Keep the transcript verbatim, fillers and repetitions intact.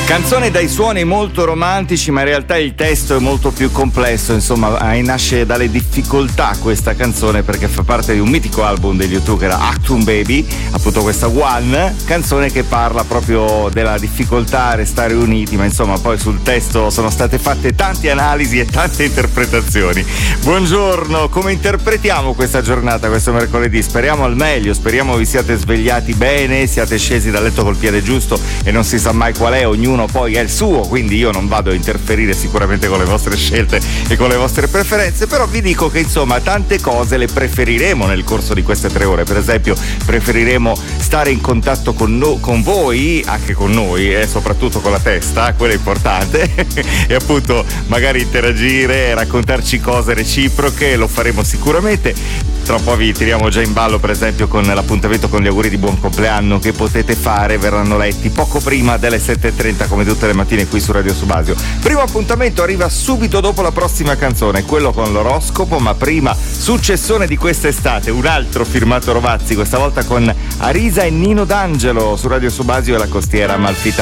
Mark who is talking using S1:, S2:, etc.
S1: Canzone dai suoni molto romantici, ma in realtà il testo è molto più complesso, insomma nasce dalle difficoltà questa canzone perché fa parte di un mitico album degli U due che era Achtung Baby, appunto questa One, canzone che parla proprio della difficoltà a restare uniti, ma insomma poi sul testo sono state fatte tante analisi e tante interpretazioni. Buongiorno, come interpretiamo questa giornata, questo mercoledì? Speriamo al meglio, speriamo vi siate svegliati bene, siate scesi dal letto col piede giusto e non si sa mai qual è, ognuno poi è il suo, quindi io non vado a interferire sicuramente con le vostre scelte e con le vostre preferenze, però vi dico che insomma tante cose le preferiremo nel corso di queste tre ore. Per esempio preferiremo stare in contatto con, no, con voi, anche con noi e eh, soprattutto con la testa, quello è importante e appunto magari interagire e raccontarci cose reciproche, lo faremo sicuramente. Tra un po' vi tiriamo già in ballo per esempio con l'appuntamento con gli auguri di buon compleanno che potete fare, verranno letti poco prima delle sette e trenta come tutte le mattine qui su Radio Subasio. Primo appuntamento arriva subito dopo la prossima canzone, quello con l'oroscopo, ma prima successone di quest'estate, un altro firmato Rovazzi, questa volta con Arisa e Nino D'Angelo su Radio Subasio e la costiera amalfitana.